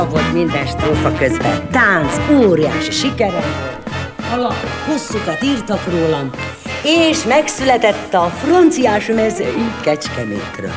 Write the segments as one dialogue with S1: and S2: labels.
S1: volt minden strófa közben. Tánc, óriási sikerem volt. Hosszukat írtak rólam, és megszületett a franciás mezői Kecskemétről.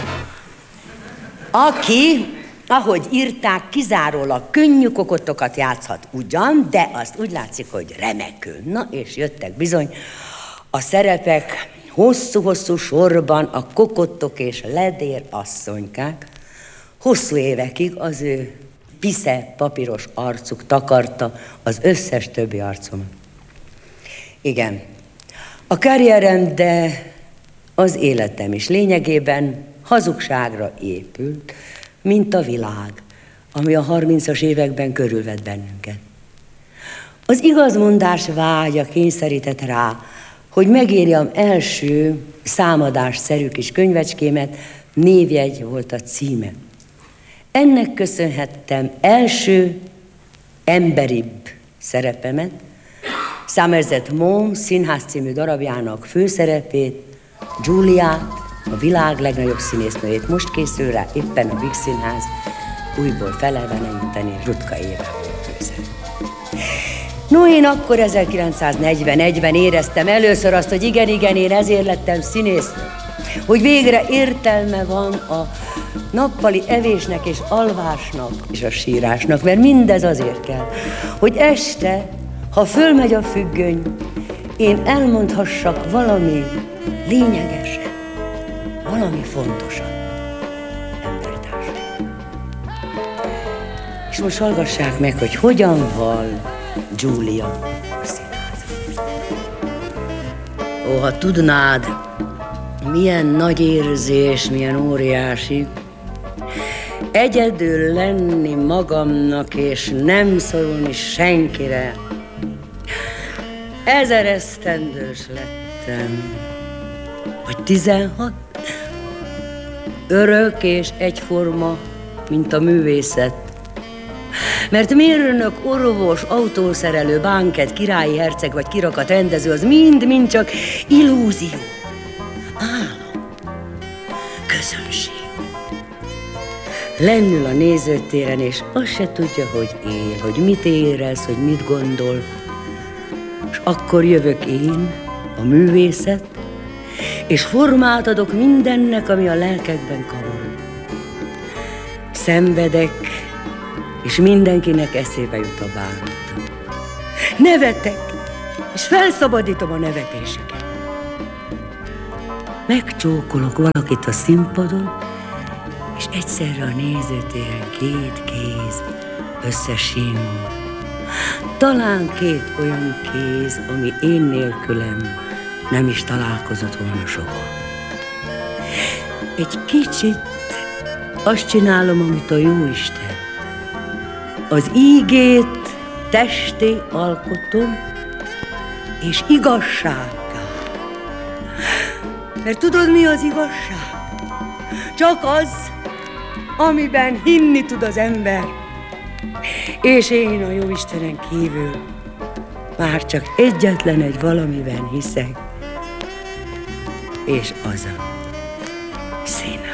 S1: Aki, ahogy írták, kizárólag könnyű kokottokat játszhat ugyan, de azt úgy látszik, hogy remekül. Na, és jöttek bizony a szerepek hosszú-hosszú sorban, a kokottok és ledér asszonykák. Hosszú évekig az ő pisze papíros arcuk takarta az összes többi arcomat. Igen, a karrierem, de az életem is lényegében hazugságra épült, mint a világ, ami a 30-as években körülvett bennünket. Az igazmondás vágya kényszerített rá, hogy megírjam első számadásszerű kis könyvecskémet, Névjegy volt a címe. Ennek köszönhettem első emberibb szerepemet, Somerset Maugham színház című darabjának főszerepét, Giuliát, a világ legnagyobb színésznőjét. Most készül rá éppen a Víg Színház újból feleleveníteni, Rutka Éva főszerep. No, én akkor 1941-ben éreztem először azt, hogy igen, én ezért lettem színésznő. Hogy végre értelme van a nappali evésnek és alvásnak és a sírásnak, mert mindez azért kell, hogy este, ha fölmegy a függöny, én elmondhassak valami lényegeset, valami fontosat, embertársaim. És most hallgassák meg, hogy hogyan val Giulia a színházban. Ó, ha tudnád, milyen nagy érzés, milyen óriási, egyedül lenni magamnak, és nem szorulni senkire. 1000 esztendős lettem, vagy 16, örök és egyforma, mint a művészet. Mert mérnök, orvos, autószerelő, bánket, királyi herceg vagy kirakat rendező, az mind csak illúzió, álom, közönség. Lennül a nézőtéren, és azt se tudja, hogy él, hogy mit érez, hogy mit gondol. És akkor jövök én, a művészet, és formát adok mindennek, ami a lelkekben kavarog. Szenvedek, és mindenkinek eszébe jut a bánat. Nevetek, és felszabadítom a nevetéseket. Megcsókolok valakit a színpadon, és egyszerre a nézőtéren 2 kéz összesímul. Talán 2 olyan kéz, ami én nélkülem nem is találkozott volna soha. Egy kicsit azt csinálom, amit a Jóisten. Az ígét testé alkotom, és igazsággal. Mert tudod, mi az igazság? Csak az, amiben hinni tud az ember. És én a Jóistenen kívül már csak egyetlen egy valamiben hiszek, és az a színház.